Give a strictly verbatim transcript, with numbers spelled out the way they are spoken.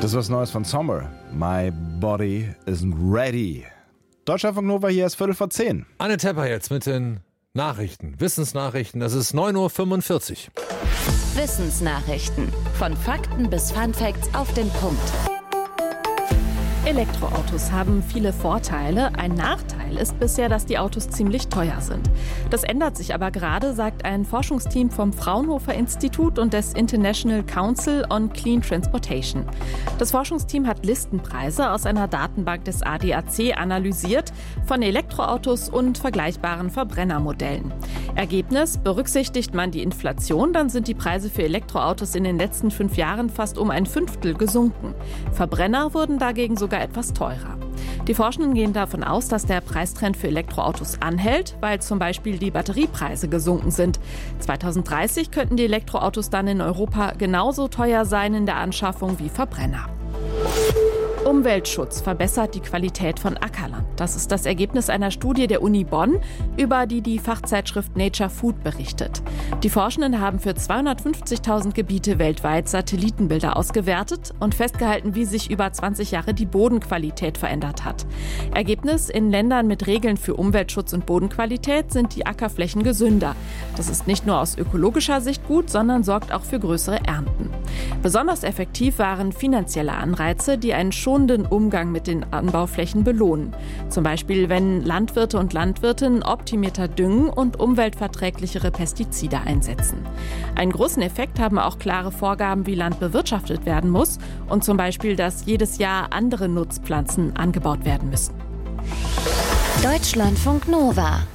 Das ist was Neues von Sommer. My body isn't ready. Deutschlandfunk Nova, hier ist Viertel vor zehn. Anne Tepper jetzt mit den Nachrichten, Wissensnachrichten. Das ist neun Uhr fünfundvierzig. Wissensnachrichten. Von Fakten bis Funfacts auf den Punkt. Elektroautos haben viele Vorteile. Ein Nachteil ist bisher, dass die Autos ziemlich teuer sind. Das ändert sich aber gerade, sagt ein Forschungsteam vom Fraunhofer Institut und des International Council on Clean Transportation. Das Forschungsteam hat Listenpreise aus einer Datenbank des A D A C analysiert von Elektroautos und vergleichbaren Verbrennermodellen. Ergebnis: Berücksichtigt man die Inflation, dann sind die Preise für Elektroautos in den letzten fünf Jahren fast um ein Fünftel gesunken. Verbrenner wurden dagegen sogar etwas teurer. Die Forschenden gehen davon aus, dass der Preistrend für Elektroautos anhält, weil zum Beispiel die Batteriepreise gesunken sind. zwanzig dreißig könnten die Elektroautos dann in Europa genauso teuer sein in der Anschaffung wie Verbrenner. Umweltschutz verbessert die Qualität von Ackerland. Das ist das Ergebnis einer Studie der Uni Bonn, über die die Fachzeitschrift Nature Food berichtet. Die Forschenden haben für zweihundertfünfzigtausend Gebiete weltweit Satellitenbilder ausgewertet und festgehalten, wie sich über zwanzig Jahre die Bodenqualität verändert hat. Ergebnis: In Ländern mit Regeln für Umweltschutz und Bodenqualität sind die Ackerflächen gesünder. Das ist nicht nur aus ökologischer Sicht gut, sondern sorgt auch für größere Ernten. Besonders effektiv waren finanzielle Anreize, die einen schonenden Umgang mit den Anbauflächen belohnen. Zum Beispiel, wenn Landwirte und Landwirtinnen optimierter düngen und umweltverträglichere Pestizide einsetzen. Einen großen Effekt haben auch klare Vorgaben, wie Land bewirtschaftet werden muss und zum Beispiel, dass jedes Jahr andere Nutzpflanzen angebaut werden müssen. Deutschlandfunk Nova.